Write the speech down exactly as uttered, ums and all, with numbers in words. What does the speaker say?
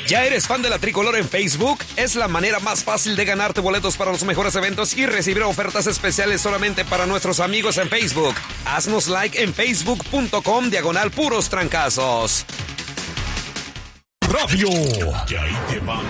¿Ya eres fan de la Tricolor en Facebook? Es la manera más fácil de ganarte boletos para los mejores eventos y recibir ofertas especiales solamente para nuestros amigos en Facebook. Haznos like en facebook.com diagonal puros trancazos. Radio. Y ahí te va